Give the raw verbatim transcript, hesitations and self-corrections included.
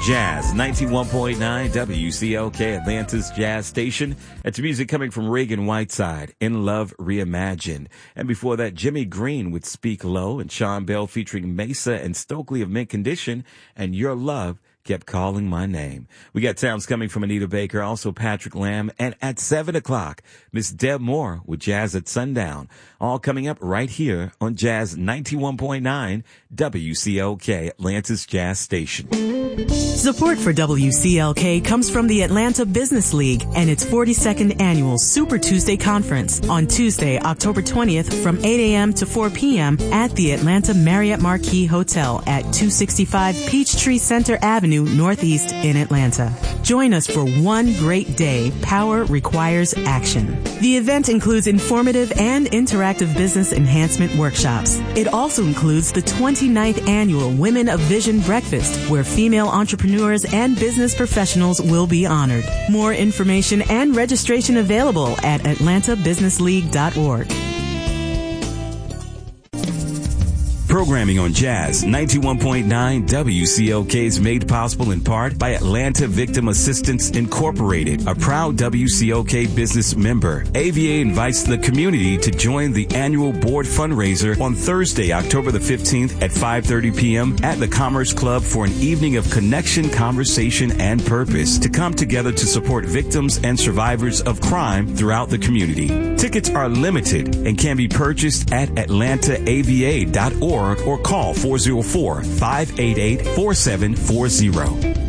Jazz, ninety-one point nine W C L K, Atlanta's Jazz Station. That's music coming from Reagan Whiteside, In Love Reimagined. And before that, Jimmy Green with Speak Low, and Sean Bell featuring Mesa and Stokely of Mint Condition, and Your Love Kept Calling My Name. We got sounds coming from Anita Baker, also Patrick Lamb, and at seven o'clock, Miss Deb Moore with Jazz at Sundown. All coming up right here on Jazz ninety-one point nine W C L K, Atlanta's Jazz Station. Support for W C L K comes from the Atlanta Business League and its forty-second annual Super Tuesday Conference on Tuesday, October twentieth from eight a.m. to four p.m. at the Atlanta Marriott Marquis Hotel at two sixty-five Peachtree Center Avenue, Northeast in Atlanta. Join us for one great day. Power requires action. The event includes informative and interactive business enhancement workshops. It also includes the twenty-ninth annual Women of Vision Breakfast, where female entrepreneurs and business professionals will be honored. More information and registration available at atlanta business league dot org. Programming on Jazz ninety-one point nine W C L K is made possible in part by Atlanta Victim Assistance Incorporated, a proud W C L K business member. A V A invites the community to join the annual board fundraiser on Thursday, October the fifteenth at five thirty p.m. at the Commerce Club for an evening of connection, conversation, and purpose to come together to support victims and survivors of crime throughout the community. Tickets are limited and can be purchased at atlanta a v a dot org or call four oh four, five eight eight, four seven four zero.